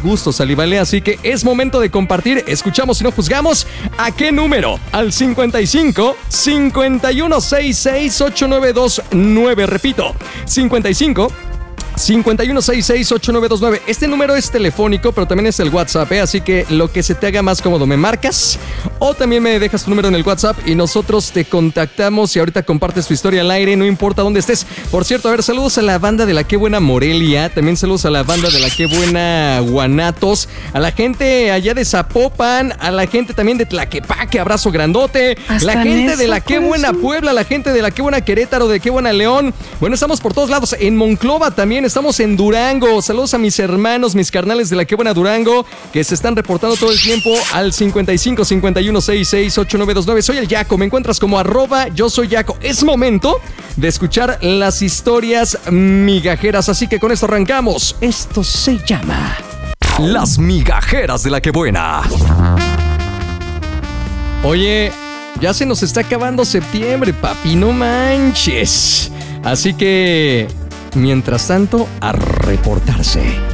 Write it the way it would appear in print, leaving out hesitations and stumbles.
gusto, ¿sale? ¿Vale? Así que es momento de compartir. Escuchamos y no juzgamos. ¿A qué número? Al 55 5166 8929. Repito, 55 5166-8929. Este número es telefónico, pero también es el WhatsApp, ¿eh? Así que lo que se te haga más cómodo, me marcas o también me dejas tu número en el WhatsApp y nosotros te contactamos y ahorita compartes tu historia al aire, no importa dónde estés. Por cierto, a ver, saludos a la banda de la Qué Buena Morelia, también saludos a la banda de la Qué Buena Guanatos, a la gente allá de Zapopan, a la gente también de Tlaquepaque, abrazo grandote, Hasta la gente de la eso, Qué Buena corazón. Puebla, la gente de la Qué Buena Querétaro, de Qué Buena León. Bueno, estamos por todos lados, en Monclova también, estamos en Durango. Saludos a mis hermanos, mis carnales de la Qué Buena Durango, que se están reportando todo el tiempo al 55 51 66 8929. Soy el Yaco, me encuentras como @yo soy Yaco. Es momento de escuchar las historias migajeras, así que con esto arrancamos. Esto se llama Las Migajeras de la Qué Buena. Oye, ya se nos está acabando septiembre, papi, no manches. Así que, mientras tanto, a reportarse.